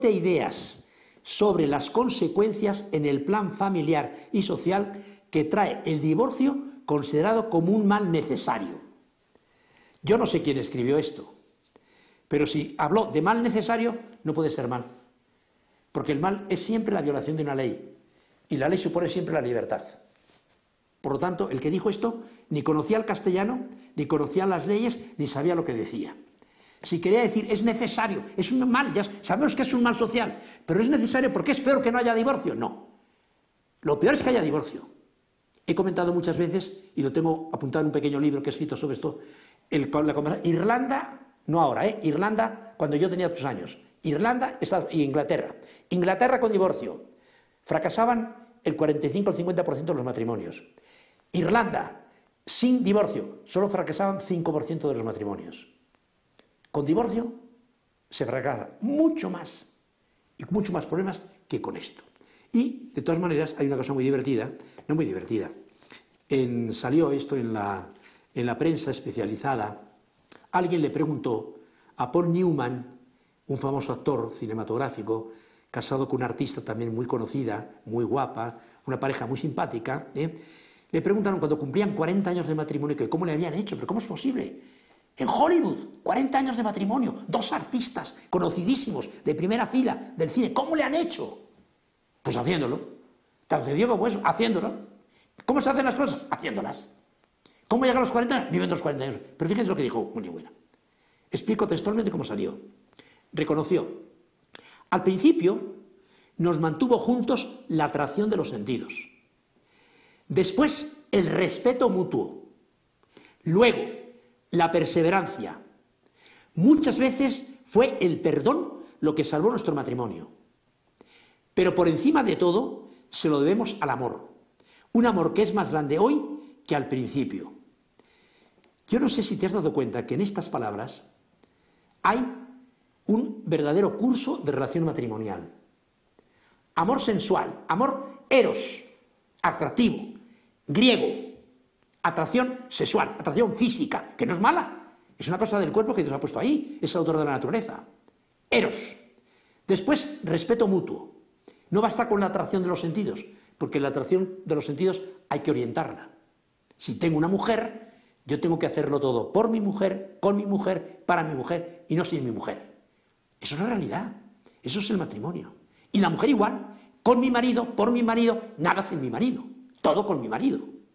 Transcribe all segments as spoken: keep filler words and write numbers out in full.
de ideas sobre las consecuencias en el plan familiar y social que trae el divorcio considerado como un mal necesario. Yo no sé quién escribió esto, pero si habló de mal necesario, no puede ser mal, porque el mal es siempre la violación de una ley, y la ley supone siempre la libertad. Por lo tanto, el que dijo esto ni conocía el castellano, ni conocía las leyes, ni sabía lo que decía. Si quería decir, es necesario, es un mal, ya sabemos que es un mal social, pero es necesario porque es peor que no haya divorcio. No, lo peor es que haya divorcio. He comentado muchas veces, y lo tengo apuntado en un pequeño libro que he escrito sobre esto, el, la conversación, Irlanda, no ahora, ¿eh? Irlanda cuando yo tenía dos años, Irlanda y Inglaterra. Inglaterra con divorcio, fracasaban el cuarenta y cinco al cincuenta por ciento de los matrimonios. Irlanda, sin divorcio, solo fracasaban cinco por ciento de los matrimonios. Con divorcio se fracasa mucho más y con mucho más problemas que con esto. Y, de todas maneras, hay una cosa muy divertida, no muy divertida. En, salió esto en la, en la prensa especializada. Alguien le preguntó a Paul Newman, un famoso actor cinematográfico, casado con una artista también muy conocida, muy guapa, una pareja muy simpática, ¿eh? Le preguntaron cuando cumplían cuarenta años de matrimonio que cómo le habían hecho, pero ¿cómo es posible? En Hollywood, cuarenta años de matrimonio, dos artistas conocidísimos, de primera fila del cine, ¿cómo le han hecho? Pues haciéndolo. Tan sencillo como eso, haciéndolo. ¿Cómo se hacen las cosas? Haciéndolas. ¿Cómo llegan a los cuarenta años? Viviendo los cuarenta años. Pero fíjense lo que dijo muy buena. Explico textualmente cómo salió. Reconoció, al principio nos mantuvo juntos la atracción de los sentidos. Después, el respeto mutuo. Luego, la perseverancia. Muchas veces fue el perdón lo que salvó nuestro matrimonio. Pero por encima de todo, se lo debemos al amor. Un amor que es más grande hoy que al principio. Yo no sé si te has dado cuenta que en estas palabras hay un verdadero curso de relación matrimonial. Amor sensual, amor eros, atractivo, griego, atracción sexual, atracción física, que no es mala, es una cosa del cuerpo que Dios ha puesto ahí, es el autor de la naturaleza. Eros. Después, respeto mutuo. No basta con la atracción de los sentidos, porque la atracción de los sentidos hay que orientarla. Si tengo una mujer, yo tengo que hacerlo todo por mi mujer, con mi mujer, para mi mujer y no sin mi mujer. Eso es la realidad, eso es el matrimonio. Y la mujer igual, con mi marido, por mi marido, nada sin mi marido, todo con mi marido.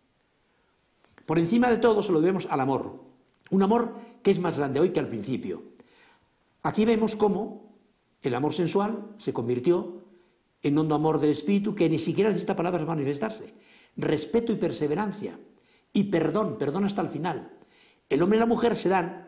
Por encima de todo se lo debemos al amor, un amor que es más grande hoy que al principio. Aquí vemos cómo el amor sensual se convirtió en hondo amor del espíritu que ni siquiera necesita palabras para manifestarse. Respeto y perseverancia y perdón, perdón hasta el final. El hombre y la mujer se dan,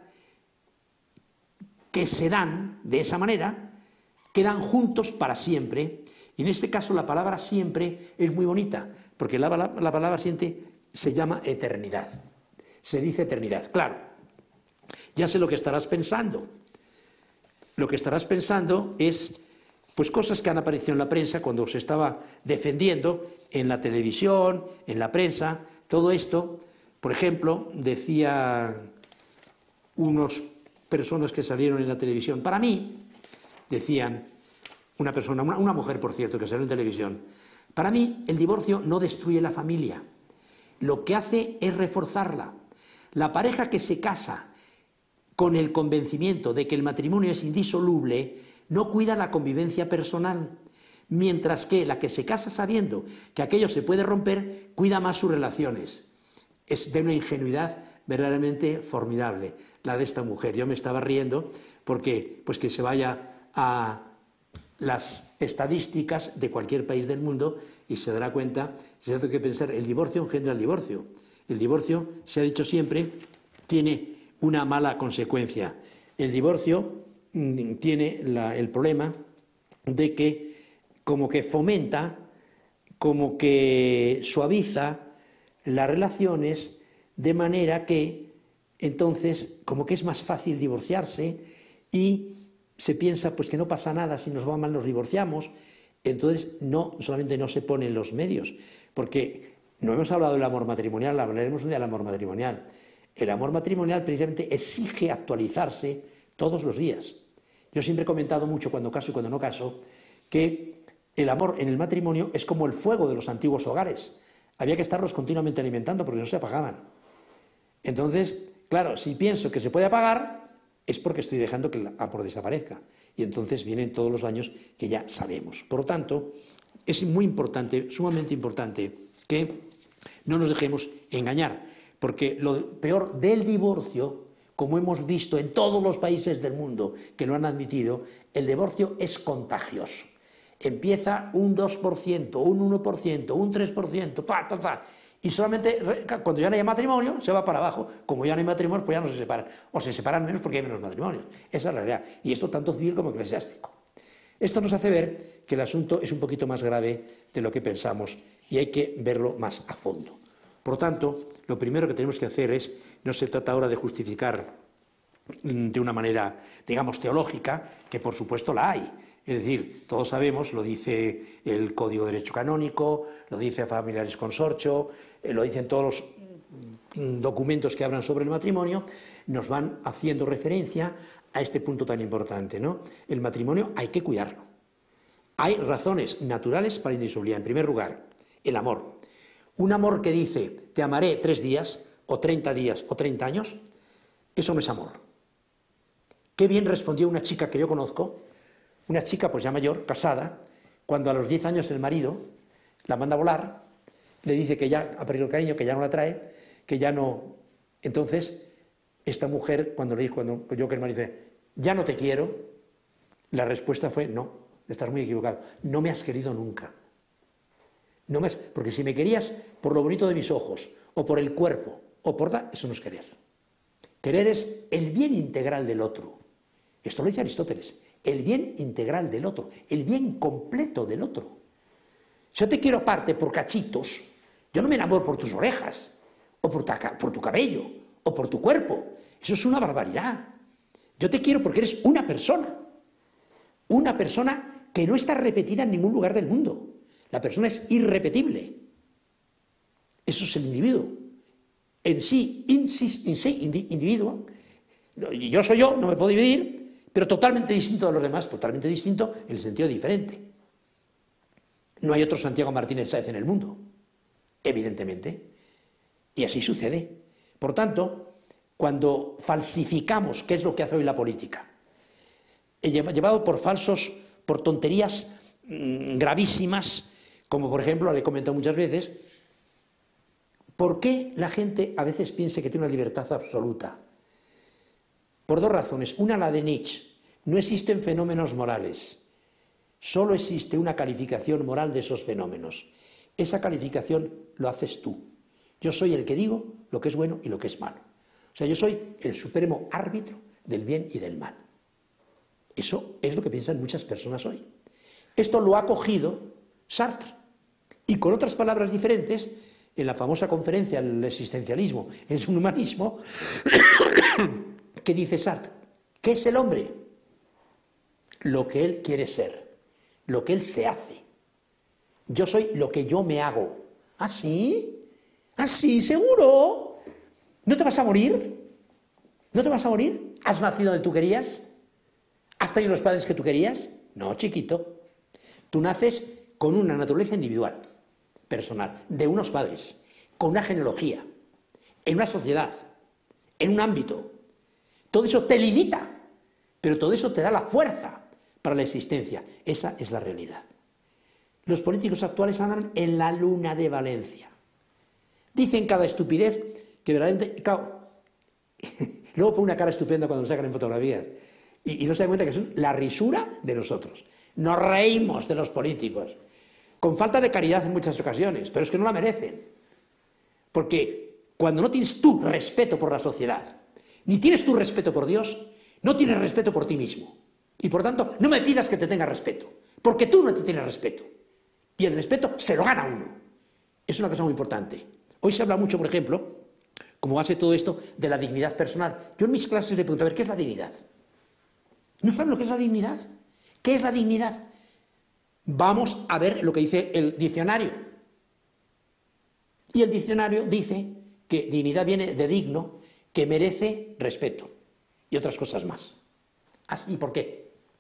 que se dan de esa manera, quedan juntos para siempre, y en este caso la palabra siempre es muy bonita, porque la, la, la palabra siempre se llama eternidad, se dice eternidad. Claro, ya sé lo que estarás pensando, lo que estarás pensando es pues cosas que han aparecido en la prensa cuando se estaba defendiendo en la televisión, en la prensa, todo esto. Por ejemplo, decía unos personas que salieron en la televisión, para mí, decían, una persona, una, una mujer, por cierto, que salió en televisión, para mí el divorcio no destruye la familia, lo que hace es reforzarla. La pareja que se casa con el convencimiento de que el matrimonio es indisoluble, no cuida la convivencia personal, mientras que la que se casa sabiendo que aquello se puede romper, cuida más sus relaciones. Es de una ingenuidad verdaderamente formidable la de esta mujer. Yo me estaba riendo porque pues que se vaya a las estadísticas de cualquier país del mundo y se dará cuenta, se hace que pensar, el divorcio engendra el divorcio. El divorcio, se ha dicho siempre, tiene una mala consecuencia. El divorcio mmm, tiene la, el problema de que como que fomenta, como que suaviza las relaciones de manera que entonces como que es más fácil divorciarse y se piensa pues que no pasa nada, si nos va mal nos divorciamos. Entonces no solamente no se ponen los medios, porque no hemos hablado del amor matrimonial, hablaremos un día del amor matrimonial. El amor matrimonial precisamente exige actualizarse todos los días. Yo siempre he comentado mucho cuando caso y cuando no caso que el amor en el matrimonio es como el fuego de los antiguos hogares. Había que estarlos continuamente alimentando porque no se apagaban. Entonces, claro, si pienso que se puede apagar, es porque estoy dejando que el amor desaparezca. Y entonces vienen todos los daños que ya sabemos. Por lo tanto, es muy importante, sumamente importante, que no nos dejemos engañar, porque lo peor del divorcio, como hemos visto en todos los países del mundo que lo han admitido, el divorcio es contagioso. Empieza un dos por ciento, un uno por ciento, un tres por ciento, pa, pa, pa, y solamente cuando ya no hay matrimonio se va para abajo. Como ya no hay matrimonio, pues ya no se separan, o se separan menos porque hay menos matrimonios. Esa es la realidad, y esto tanto civil como eclesiástico. Esto nos hace ver que el asunto es un poquito más grave de lo que pensamos y hay que verlo más a fondo. Por lo tanto, lo primero que tenemos que hacer es, no se trata ahora de justificar de una manera, digamos, teológica, que por supuesto la hay. Es decir, todos sabemos, lo dice el Código de Derecho Canónico, lo dice Familiaris Consortio, eh, lo dicen todos los documentos que hablan sobre el matrimonio, nos van haciendo referencia a este punto tan importante, ¿no? El matrimonio hay que cuidarlo. Hay razones naturales para indisolubilidad. En primer lugar, el amor. Un amor que dice, te amaré tres días, o treinta días, o treinta años, eso no es amor. Qué bien respondió una chica que yo conozco, una chica pues ya mayor, casada, cuando a los diez años el marido la manda a volar, le dice que ya ha perdido el cariño, que ya no la trae, que ya no... Entonces, esta mujer, cuando le dijo, cuando yo que el marido dice, ya no te quiero, la respuesta fue, no, estás muy equivocado, no me has querido nunca. No me has... Porque si me querías por lo bonito de mis ojos, o por el cuerpo, o por... Eso no es querer. Querer es el bien integral del otro. Esto lo dice Aristóteles. El bien integral del otro, el bien completo del otro. Si yo te quiero aparte por cachitos, yo no me enamoro por tus orejas, o por tu, por tu cabello, o por tu cuerpo. Eso es una barbaridad. Yo te quiero porque eres una persona. Una persona que no está repetida en ningún lugar del mundo. La persona es irrepetible. Eso es el individuo. En sí, in sí, in sí individuo. Yo soy yo, no me puedo dividir, pero totalmente distinto de los demás, totalmente distinto en el sentido diferente. No hay otro Santiago Martínez Sáez en el mundo, evidentemente, y así sucede. Por tanto, cuando falsificamos, ¿qué es lo que hace hoy la política? Llevado por falsos, por tonterías mmm, gravísimas, como por ejemplo, le he comentado muchas veces, ¿por qué la gente a veces piensa que tiene una libertad absoluta? Por dos razones. Una, la de Nietzsche. No existen fenómenos morales. Solo existe una calificación moral de esos fenómenos. Esa calificación lo haces tú. Yo soy el que digo lo que es bueno y lo que es malo. O sea, yo soy el supremo árbitro del bien y del mal. Eso es lo que piensan muchas personas hoy. Esto lo ha cogido Sartre. Y con otras palabras diferentes, en la famosa conferencia El existencialismo es un humanismo, ¿qué dice Sartre? ¿Qué es el hombre? Lo que él quiere ser, lo que él se hace. Yo soy lo que yo me hago. ¿Ah, sí? ¿Ah, sí? ¿Seguro? ¿No te vas a morir? ¿No te vas a morir? ¿Has nacido donde tú querías? ¿Has tenido los padres que tú querías? No, chiquito. Tú naces con una naturaleza individual, personal, de unos padres, con una genealogía, en una sociedad, en un ámbito. Todo eso te limita, pero todo eso te da la fuerza para la existencia. Esa es la realidad. Los políticos actuales andan en la luna de Valencia. Dicen cada estupidez que verdaderamente... Claro, luego pone una cara estupenda cuando nos sacan en fotografías. Y, y no se dan cuenta que son la risura de nosotros. Nos reímos de los políticos, con falta de caridad en muchas ocasiones, pero es que no la merecen. Porque cuando no tienes tu respeto por la sociedad, ni tienes tu respeto por Dios, no tienes respeto por ti mismo. Y por tanto, no me pidas que te tenga respeto, porque tú no te tienes respeto. Y el respeto se lo gana uno. Es una cosa muy importante. Hoy se habla mucho, por ejemplo, como base de todo esto, de la dignidad personal. Yo en mis clases le pregunto, a ver, ¿qué es la dignidad? ¿No saben lo que es la dignidad? ¿Qué es la dignidad? Vamos a ver lo que dice el diccionario. Y el diccionario dice que dignidad viene de digno, que merece respeto y otras cosas más. ¿Y por qué?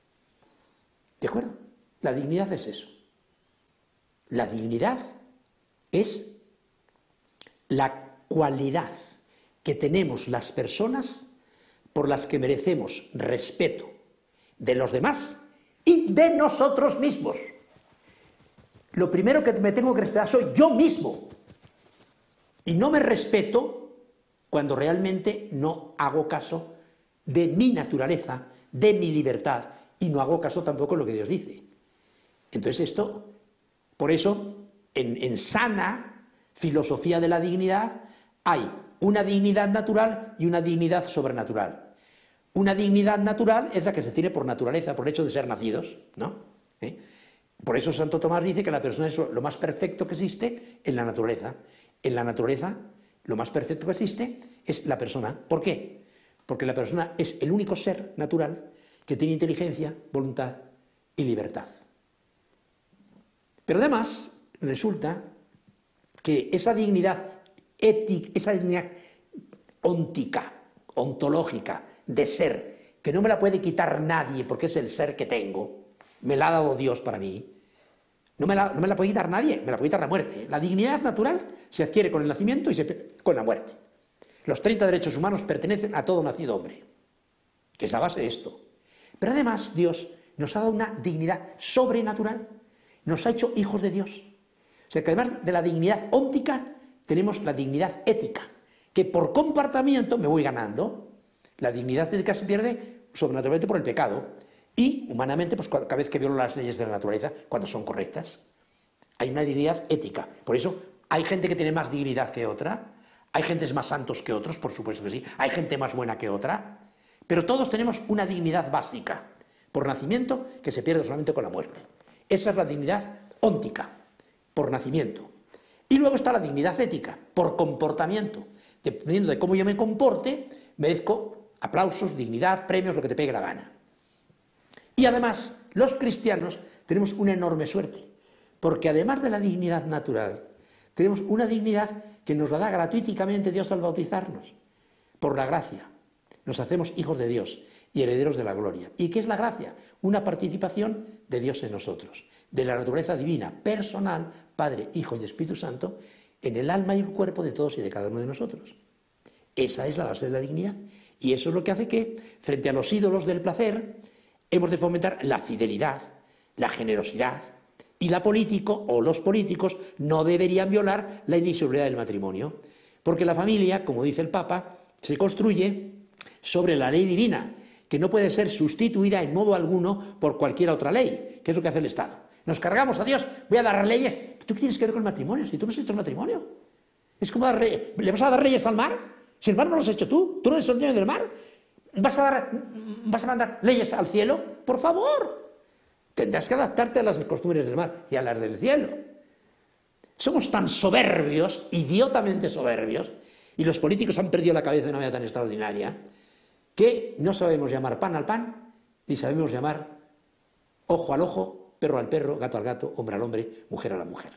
¿De acuerdo? La dignidad es eso. La dignidad es la cualidad que tenemos las personas por las que merecemos respeto de los demás y de nosotros mismos. Lo primero que me tengo que respetar soy yo mismo. Y no me respeto cuando realmente no hago caso de mi naturaleza, de mi libertad, y no hago caso tampoco de lo que Dios dice. Entonces esto, por eso, en, en sana filosofía de la dignidad, hay una dignidad natural y una dignidad sobrenatural. Una dignidad natural es la que se tiene por naturaleza, por el hecho de ser nacidos, ¿no? ¿Eh? Por eso Santo Tomás dice que la persona es lo más perfecto que existe en la naturaleza. En la naturaleza, lo más perfecto que existe es la persona. ¿Por qué? Porque la persona es el único ser natural que tiene inteligencia, voluntad y libertad. Pero además, resulta que esa dignidad ética, esa dignidad óntica, ontológica, de ser, que no me la puede quitar nadie porque es el ser que tengo, me la ha dado Dios para mí, no me la, no me la puede quitar nadie, me la puede quitar la muerte. La dignidad natural se adquiere con el nacimiento y se, con la muerte. Los treinta derechos humanos pertenecen a todo nacido hombre, que es la base de esto. Pero además Dios nos ha dado una dignidad sobrenatural, nos ha hecho hijos de Dios. O sea que además de la dignidad óntica, tenemos la dignidad ética, que por comportamiento me voy ganando. La dignidad ética se pierde sobrenaturalmente por el pecado y humanamente, pues cada vez que violo las leyes de la naturaleza, cuando son correctas. Hay una dignidad ética. Por eso hay gente que tiene más dignidad que otra, hay gentes más santos que otros, por supuesto que sí, hay gente más buena que otra, pero todos tenemos una dignidad básica por nacimiento que se pierde solamente con la muerte. Esa es la dignidad óntica, por nacimiento. Y luego está la dignidad ética, por comportamiento. Dependiendo de cómo yo me comporte, merezco aplausos, dignidad, premios, lo que te pegue la gana. Y además, los cristianos tenemos una enorme suerte, porque además de la dignidad natural, tenemos una dignidad que nos la da gratuitamente Dios al bautizarnos, por la gracia. Nos hacemos hijos de Dios y herederos de la gloria. ¿Y qué es la gracia? Una participación de Dios en nosotros, de la naturaleza divina, personal, Padre, Hijo y Espíritu Santo, en el alma y el cuerpo de todos y de cada uno de nosotros. Esa es la base de la dignidad. Y eso es lo que hace que, frente a los ídolos del placer, hemos de fomentar la fidelidad, la generosidad, y la político o los políticos no deberían violar la indisolubilidad del matrimonio, porque la familia, como dice el Papa, se construye sobre la ley divina, que no puede ser sustituida en modo alguno por cualquier otra ley, que es lo que hace el Estado. Nos cargamos a Dios, voy a dar leyes. ¿Tú qué tienes que ver con el matrimonio si tú no has hecho el matrimonio? Es como dar leyes. ¿Le vas a dar leyes al mar? Si el mar no lo has hecho tú, tú no eres el dueño del mar. ¿Vas a, dar, ¿Vas a mandar leyes al cielo? Por favor. Tendrás que adaptarte a las costumbres del mar y a las del cielo. Somos tan soberbios, idiotamente soberbios, y los políticos han perdido la cabeza de una manera tan extraordinaria, que no sabemos llamar pan al pan, ni sabemos llamar ojo al ojo, perro al perro, gato al gato, hombre al hombre, mujer a la mujer.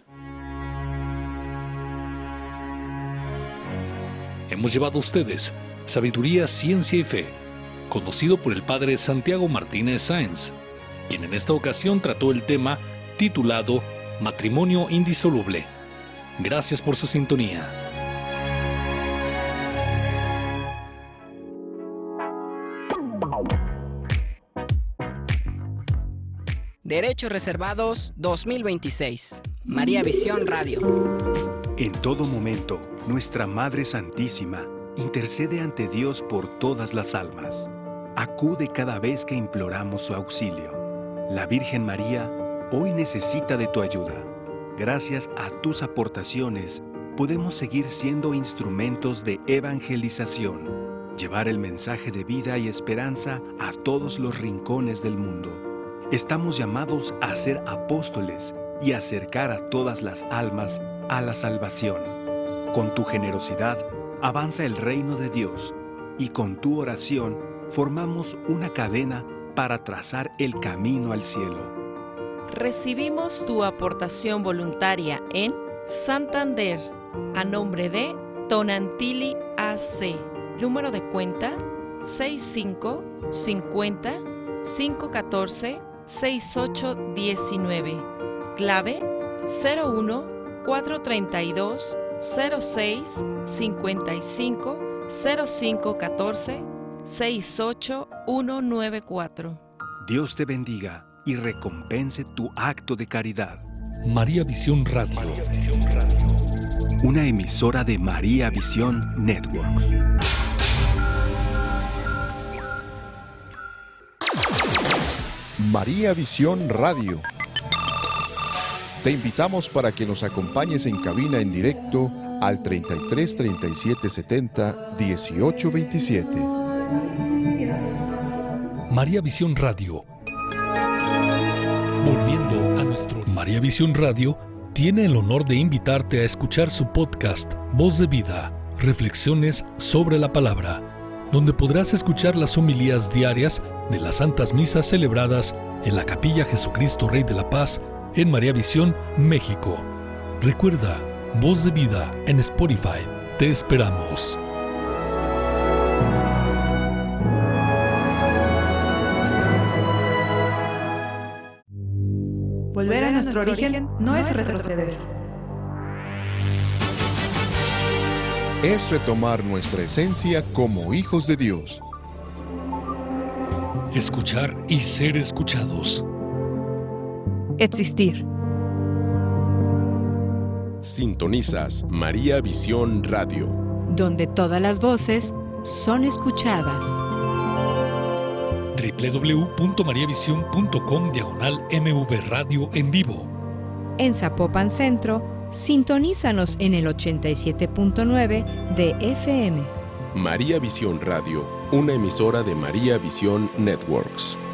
Hemos llevado a ustedes Sabiduría, Ciencia y Fe, conducido por el Padre Santiago Martínez Sáenz, quien en esta ocasión trató el tema titulado Matrimonio Indisoluble. Gracias por su sintonía. Derechos Reservados dos mil veintiséis. María Visión Radio. En todo momento, nuestra Madre Santísima intercede ante Dios por todas las almas. Acude cada vez que imploramos su auxilio. La Virgen María hoy necesita de tu ayuda. Gracias a tus aportaciones, podemos seguir siendo instrumentos de evangelización, llevar el mensaje de vida y esperanza a todos los rincones del mundo. Estamos llamados a ser apóstoles y acercar a todas las almas a la salvación. Con tu generosidad, avanza el reino de Dios y con tu oración formamos una cadena para trazar el camino al cielo. Recibimos tu aportación voluntaria en Santander, a nombre de Tonantili A C. Número de cuenta seis cinco cincuenta, quinientos catorce, sesenta y ocho diecinueve. Clave cero uno cuatro tres dos cero seis cinco cinco cero cinco uno cuatro seis ocho uno nueve cuatro. Dios te bendiga y recompense tu acto de caridad. María Visión Radio. Una emisora de María Visión Networks. María Visión Radio. Te invitamos para que nos acompañes en cabina en directo al treinta y tres, treinta y siete, setenta, dieciocho, veintisiete. María Visión Radio. Volviendo a nuestro... María Visión Radio tiene el honor de invitarte a escuchar su podcast Voz de Vida, Reflexiones sobre la Palabra, donde podrás escuchar las homilías diarias de las santas misas celebradas en la Capilla Jesucristo Rey de la Paz en María Visión, México. Recuerda, Voz de Vida en Spotify. Te esperamos. Volver a nuestro origen no es retroceder. Es retomar nuestra esencia como hijos de Dios. Escuchar y ser escuchados. Existir. Sintonizas María Visión Radio, donde todas las voces son escuchadas. doble u doble u doble u punto maría visión punto com diagonal M V Radio en vivo. En Zapopan Centro, sintonízanos en el ochenta y siete punto nueve de F M. María Visión Radio, una emisora de María Visión Networks.